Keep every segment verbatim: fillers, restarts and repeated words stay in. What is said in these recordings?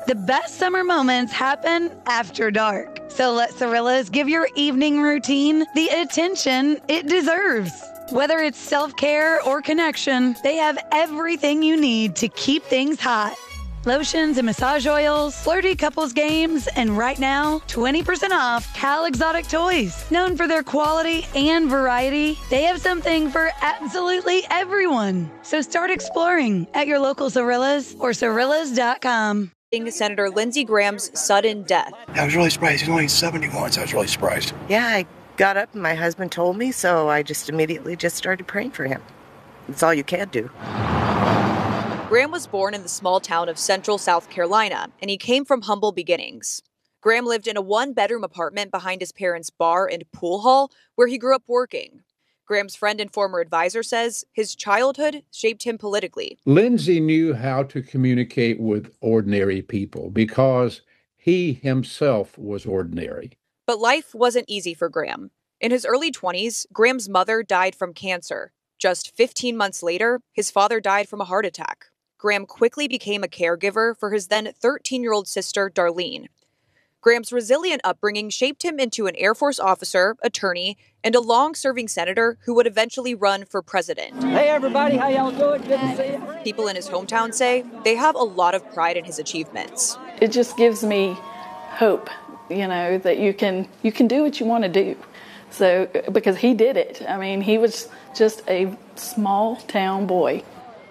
The best summer moments happen after dark. So let Cirillas give your evening routine the attention it deserves. Whether it's self-care or connection, they have everything you need to keep things hot. Lotions and massage oils, flirty couples games, and right now, twenty percent off Cal Exotic Toys. Known for their quality and variety, they have something for absolutely everyone. So start exploring at your local Cirillas or Cirillas dot com. Senator Lindsey Graham's sudden death. I was really surprised. He's only seventy-one, so I was really surprised. Yeah, I got up and my husband told me, so I just immediately just started praying for him. It's all you can do. Graham was born in the small town of Central South Carolina, and he came from humble beginnings. Graham lived in a one-bedroom apartment behind his parents' bar and pool hall, where he grew up working. Graham's friend and former advisor says his childhood shaped him politically. Lindsey knew how to communicate with ordinary people because he himself was ordinary. But life wasn't easy for Graham. In his early twenties, Graham's mother died from cancer. Just fifteen months later, his father died from a heart attack. Graham quickly became a caregiver for his then thirteen-year-old sister, Darlene. Graham's resilient upbringing shaped him into an Air Force officer, attorney, and a long-serving senator who would eventually run for president. Hey, everybody. How y'all doing? Good to see you. People in his hometown say they have a lot of pride in his achievements. It just gives me hope, you know, that you can you can do what you want to do. So, because he did it. I mean, he was just a small town boy.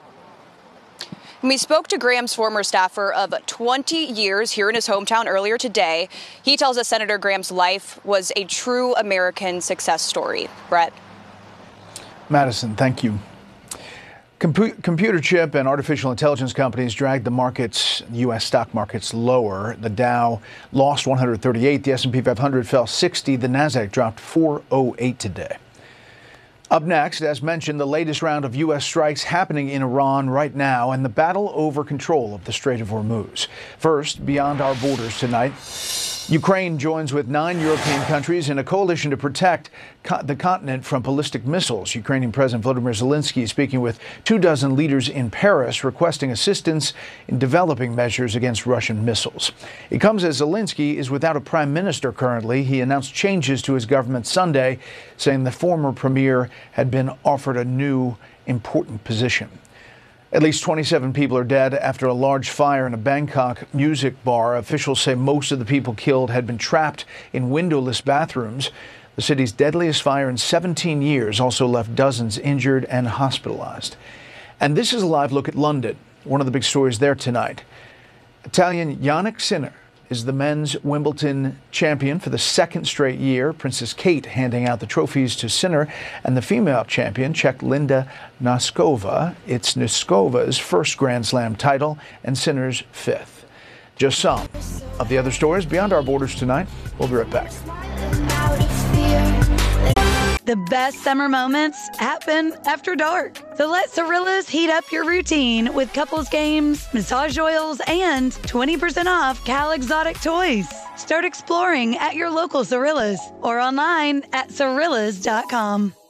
We spoke to Graham's former staffer of twenty years here in his hometown earlier today. He tells us Senator Graham's life was a true American success story. Brett. Madison, thank you. Compu- computer chip and artificial intelligence companies dragged the markets, U S stock markets, lower. The Dow lost one hundred thirty-eight. The S and P five hundred fell sixty. The Nasdaq dropped four oh eight today. Up next, as mentioned, the latest round of U S strikes happening in Iran right now and the battle over control of the Strait of Hormuz. First, beyond our borders tonight, Ukraine joins with nine European countries in a coalition to protect co- the continent from ballistic missiles. Ukrainian President Volodymyr Zelensky speaking with two dozen leaders in Paris, requesting assistance in developing measures against Russian missiles. It comes as Zelensky is without a prime minister currently. He announced changes to his government Sunday, saying the former premier had been offered a new important position. At least twenty-seven people are dead after a large fire in a Bangkok music bar. Officials say most of the people killed had been trapped in windowless bathrooms. The city's deadliest fire in seventeen years also left dozens injured and hospitalized. And this is a live look at London, one of the big stories there tonight. Italian Yannick Sinner is the men's Wimbledon champion for the second straight year. Princess Kate handing out the trophies to Sinner, and the female champion, Czech Linda Noskova. It's Noskova's first Grand Slam title and Sinner's fifth. Just some of the other stories beyond our borders tonight. We'll be right back. The best summer moments happen after dark. So let Cirillas heat up your routine with couples games, massage oils, and twenty percent off Cal Exotic Toys. Start exploring at your local Cirillas or online at Cirillas dot com.